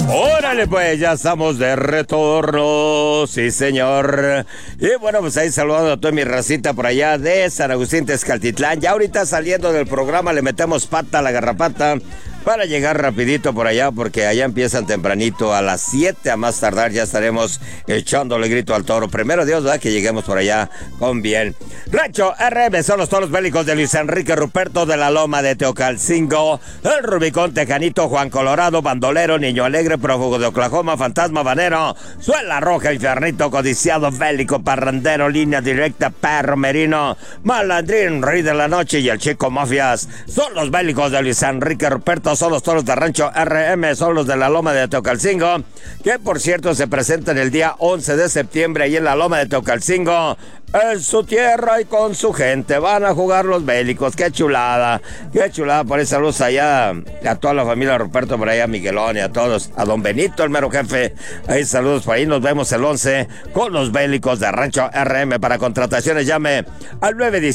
Órale pues, ya estamos de retorno, sí señor. Y bueno, pues ahí saludando a toda mi racita por allá de San Agustín Tezcaltitlán. Ya ahorita saliendo del programa le metemos pata a la garrapata para llegar rapidito por allá, porque allá empiezan tempranito, a las 7 a más tardar ya estaremos echándole grito al toro. Primero Dios, ¿verdad? Que lleguemos por allá con bien. Rancho RM son los toros bélicos de Luis Enrique Ruperto de la Loma de Teocalcingo, el Rubicón Tejanito, Juan Colorado, Bandolero, Niño Alegre, Prófugo de Oklahoma, Fantasma Banero, Suela Roja, Infiernito, Codiciado, Bélico, Parrandero, Línea Directa, Perro Merino, Malandrín, Rey de la Noche y el Chico Mafias. Son los bélicos de Luis Enrique Ruperto, son los toros de Rancho RM, son los de la Loma de Teocalcingo, que por cierto se presentan el día 11 de septiembre ahí en la Loma de Teocalcingo, en su tierra y con su gente. Van a jugar los bélicos. Qué chulada por esa luz allá a toda la familia Ruperto por allá, a Miguelón y a todos, a don Benito, el mero jefe. Ahí saludos por ahí. Nos vemos el 11 con los bélicos de Rancho RM. Para contrataciones llame al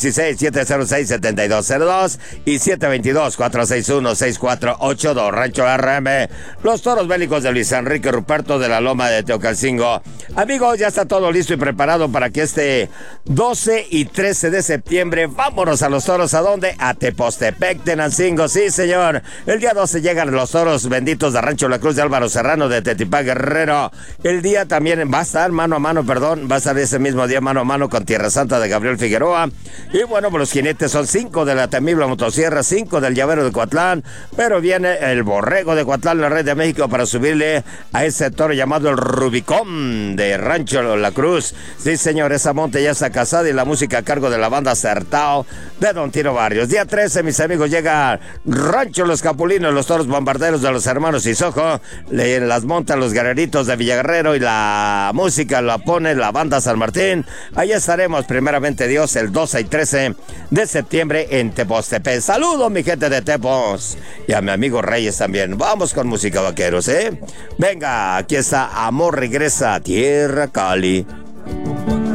916-706-7202 y 722-461-6482. Rancho RM, los toros bélicos de Luis Enrique Ruperto de la Loma de Teocalcingo. Amigos, ya está todo listo y preparado para que este 12 y 13 de septiembre, vámonos a los toros. ¿A dónde? A Tepostepec, Tenancingo, sí señor. El día 12 llegan los toros benditos de Rancho La Cruz de Álvaro Serrano de Tetipá Guerrero. El día también va a estar mano a mano, va a estar ese mismo día mano a mano con Tierra Santa de Gabriel Figueroa. Y bueno, pues los jinetes son 5 de la temible motosierra, 5 del llavero de Coatlán, pero viene el borrego de Coatlán, la Red de México, para subirle a ese toro llamado el Rubicón de Rancho La Cruz. Sí señor, esa monta ya está casada y la música a cargo de la banda Certao de Don Tiro Barrios. Día 13, mis amigos, llega Rancho Los Capulinos, los toros bombarderos de los hermanos Isojo, las montan los guerreritos de Villaguerrero y la música la pone la banda San Martín. Allá estaremos, primeramente Dios, el 12 y 13 de septiembre en Tepostepec. Saludos, mi gente de Tepos, y a mi amigo Reyes también. Vamos con música, vaqueros, ¿eh? Venga, aquí está Amor Regresa a Tierra Cali.